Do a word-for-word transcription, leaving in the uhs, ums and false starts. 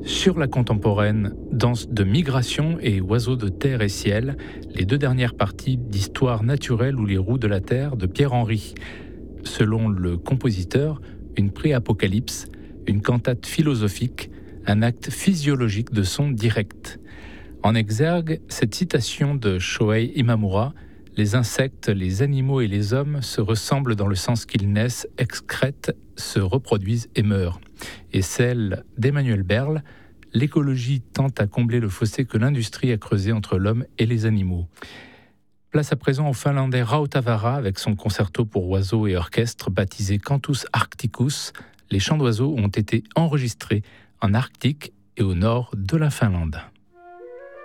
Sur la contemporaine, danse de migration et oiseaux de terre et ciel, les deux dernières parties d'Histoire naturelle ou les roues de la terre de Pierre Henry. Selon le compositeur, une pré-apocalypse, une cantate philosophique, un acte physiologique de son direct. En exergue, cette citation de Shohei Imamura, « Les insectes, les animaux et les hommes se ressemblent dans le sens qu'ils naissent, excrètent, se reproduisent et meurent ». Et celle d'Emmanuel Berle, « L'écologie tend à combler le fossé que l'industrie a creusé entre l'homme et les animaux ». Place à présent au finlandais Rautavaara avec son concerto pour oiseaux et orchestre baptisé Cantus Arcticus. Les chants d'oiseaux ont été enregistrés en Arctique et au nord de la Finlande.